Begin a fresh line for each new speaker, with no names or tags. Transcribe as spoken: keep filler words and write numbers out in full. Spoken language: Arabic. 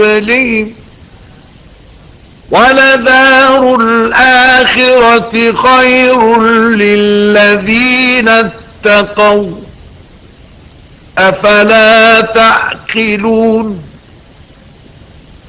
قبلهم ولدار الآخرة خير للذين اتقوا أفلا تعقلون